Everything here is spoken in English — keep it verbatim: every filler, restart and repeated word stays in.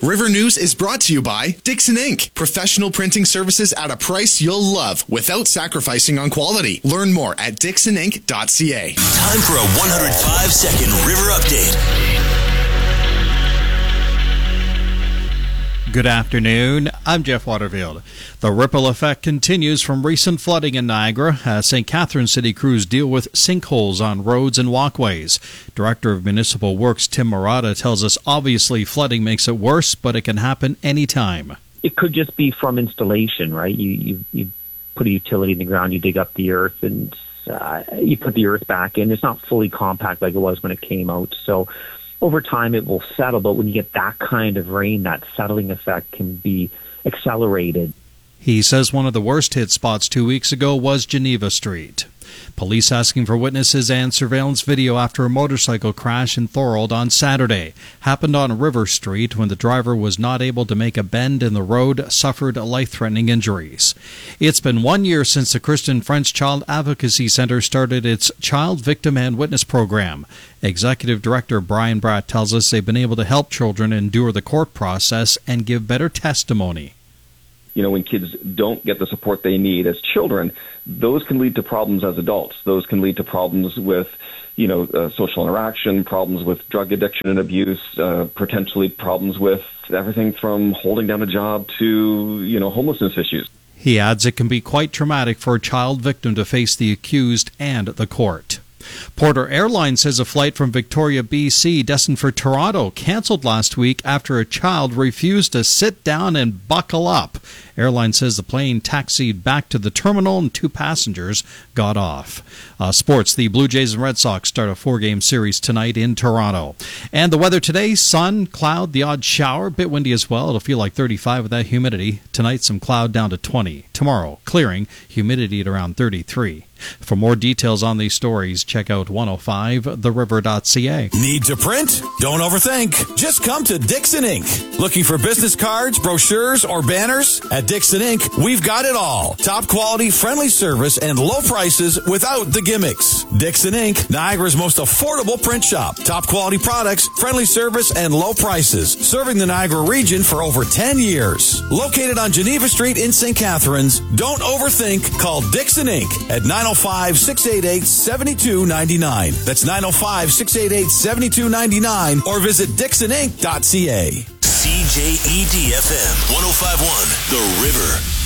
River News is brought to you by Dixon Incorporated. Professional printing services at a price you'll love without sacrificing on quality. Learn more at dixon inc dot c a. Time for a one hundred five second River Update. Good afternoon. I'm Jeff Waterfield. The ripple effect continues from recent flooding in Niagara as Saint Catharines City crews deal with sinkholes on roads and walkways. Director of Municipal Works Tim Murata tells us obviously flooding makes it worse, but it can happen anytime. It could just be from installation, right? You you, you put a utility in the ground, you dig up the earth, and uh, you put the earth back in. It's not fully compact like it was when it came out, so over time it will settle, but when you get that kind of rain, that settling effect can be accelerated. He says one of the worst hit spots two weeks ago was Geneva Street. Police asking for witnesses and surveillance video after a motorcycle crash in Thorold on Saturday. Happened on River Street when the driver was not able to make a bend in the road, suffered life-threatening injuries. It's been one year since the Kristen French Child Advocacy Center started its Child Victim and Witness program. Executive Director Brian Bratt tells us they've been able to help children endure the court process and give better testimony. You know, when kids don't get the support they need as children, those can lead to problems as adults. Those can lead to problems with, you know, uh, social interaction, problems with drug addiction and abuse, uh, potentially problems with everything from holding down a job to, you know, homelessness issues. He adds it can be quite traumatic for a child victim to face the accused and the court. Porter Airlines says a flight from Victoria, B C, destined for Toronto, canceled last week after a child refused to sit down and buckle up. Airline says the plane taxied back to the terminal and two passengers got off. Uh, sports, the Blue Jays and Red Sox start a four-game series tonight in Toronto. And the weather today, sun, cloud, the odd shower, bit windy as well. It'll feel like thirty-five with that humidity. Tonight, some cloud down to twenty. Tomorrow, clearing, humidity at around thirty-three. For more details on these stories, check out one oh five the river dot c a. Need to print? Don't overthink. Just come to Dixon Incorporated. Looking for business cards, brochures, or banners? At Dixon Incorporated, we've got it all. Top quality, friendly service, and low prices without the gimmicks. Dixon Incorporated, Niagara's most affordable print shop. Top quality products, friendly service, and low prices. Serving the Niagara region for over ten years. Located on Geneva Street in Saint Catharines, don't overthink. Call Dixon Incorporated at nine oh five, six eight eight, seven two nine nine. That's nine oh five, six eight eight, seven two nine nine or visit dixon inc dot c a. C J E D F M one oh five point one The River.